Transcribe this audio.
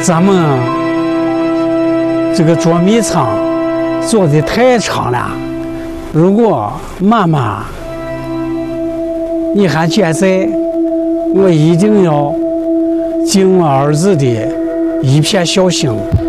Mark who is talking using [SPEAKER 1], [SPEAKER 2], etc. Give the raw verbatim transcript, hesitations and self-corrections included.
[SPEAKER 1] 咱们这个捉迷藏做的太长了。如果妈妈你还健在，我一定要尽我儿子的一片孝心。